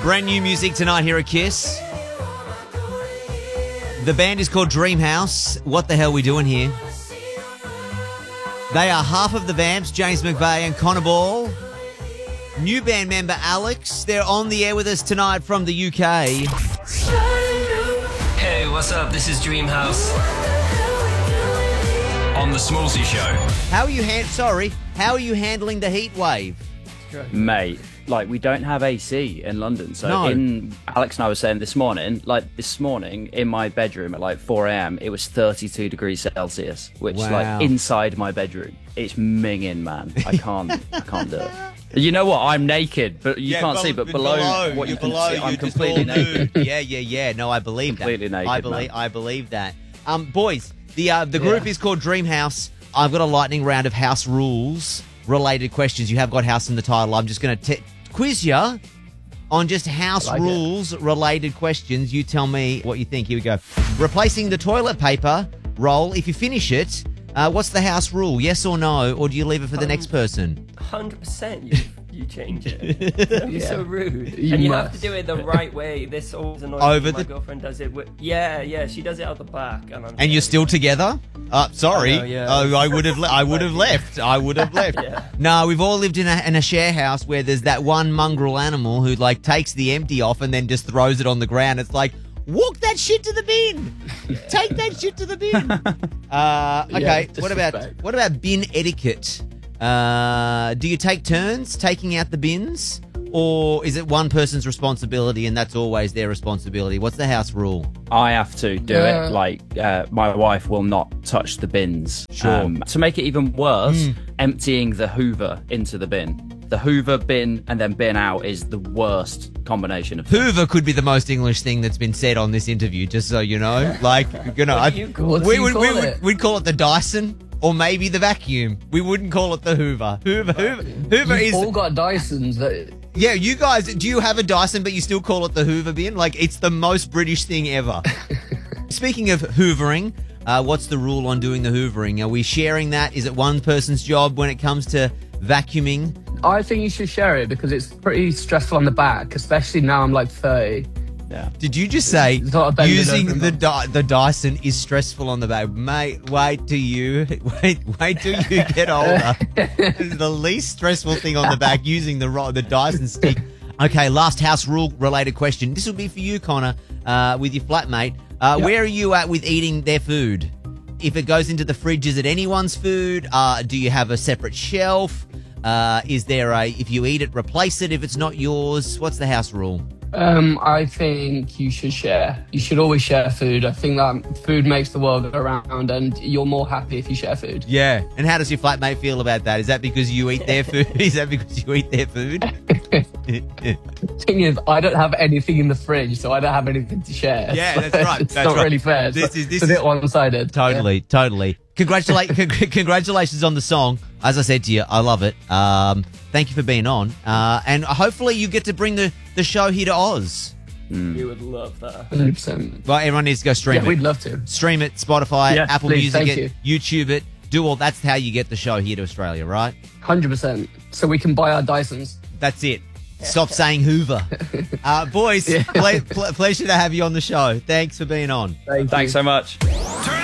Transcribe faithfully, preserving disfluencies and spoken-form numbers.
Brand new music tonight here at Kiss. The band is called Dreamhouse. What the hell are we doing here? They are half of the Vamps, James McVeigh and Connor Ball. New band member Alex. They're on the air with us tonight from the U K. Hey, what's up? This is Dreamhouse on the Smallsy Show. How are you hand? Sorry, how are you handling the heat wave, mate? Like, we don't have A C in London, so no. in Alex and I were saying this morning, like this morning in my bedroom at like four a.m. it was thirty-two degrees Celsius, which wow. like inside my bedroom, it's minging, man. I can't, I can't do it. You know what? I'm naked, but you yeah, can't be- see. But below, below what you can below, see, I'm you're completely naked. Yeah, yeah, yeah. No, I believe completely that. naked. I believe, man. I believe that. Um, boys, the uh, the group Yeah. is called Dreamhouse. I've got a lightning round of house rules related questions. You have got house in the title. I'm just going to quiz you on just house like rules related questions. You tell me what you think. Here we go. Replacing the toilet paper roll. If you finish it, uh, what's the house rule? Yes or no, or do you leave it for the Um, next person? one hundred percent you, you change it. Don't be Yeah. so rude. You and you must. have to do it the right way. This always annoys Over me. My the- girlfriend does it with... Yeah, yeah, she does it out the back. And, I'm And you're still together? Uh, sorry. I know, yeah. Oh, I would have. Le- I would have left. I would have left. Yeah. No, we've all lived in a in a share house where there's that one mongrel animal who like takes the empty off and then just throws it on the ground. It's like, walk that shit to the bin. Take that shit to the bin. Uh, okay. Yeah, what about disrespect. what about bin etiquette? Uh, do you take turns taking out the bins, or is it one person's responsibility and that's always their responsibility? What's the house rule? I have to do Yeah. it. Like, uh, my wife will not touch the bins. Sure. Um, to make it even worse, emptying the Hoover into the bin. The Hoover bin and then bin out is the worst combination of things. Hoover could be the most English thing that's been said on this interview, just so you know. Like, you know, What I, do you call What do we you would, call we it? would we'd call it the Dyson or maybe the vacuum. We wouldn't call it the Hoover. Hoover, Hoover, Hoover You've is. all got Dysons. That, Yeah, you guys, do you have a Dyson, but you still call it the Hoover bin? Like, it's the most British thing ever. Speaking of hoovering, uh, what's the rule on doing the hoovering? Are we sharing that? Is it one person's job when it comes to vacuuming? I think you should share it because it's pretty stressful on the back, especially now I'm like thirty. Yeah. Did you just say It's not a bend it using over, the no. Dy- the Dyson is stressful on the back? Mate, wait till you wait wait till you get older. It's the least stressful thing on the back, using the ro- the Dyson stick. Okay, last house rule related question. This will be for you, Connor, uh, with your flatmate. Uh, Yep. Where are you at with eating their food? If it goes into the fridge, is it anyone's food? Uh, do you have a separate shelf? Uh, is there a, if you eat it, replace it if it's not yours? What's the house rule? Um, I think you should share. You should always share food. I think that food makes the world go around, and you're more happy if you share food. Yeah. And how does your flatmate feel about that? Is that because you eat their food? Is that because you eat their food? Thing is, I don't have anything in the fridge, so I don't have anything to share. Yeah, So that's right, It's that's not right. really fair. This It's is- this a bit is- one-sided. Totally, totally. Congratulate, con- congratulations on the song. As I said to you, I love it. Um, thank you for being on. Uh, and hopefully you get to bring the, the show here to Oz. You would love that. one hundred percent. Well, everyone needs to go stream Yeah, it. we'd love to. Stream it, Spotify, Yes, Apple please, Music thank it, YouTube it. Do all. That's how you get the show here to Australia, right? one hundred percent. So we can buy our Dysons. That's it. Stop saying Hoover. Uh, boys, Yeah. ple- ple- pleasure to have you on the show. Thanks for being on. Thank Thanks you. so much.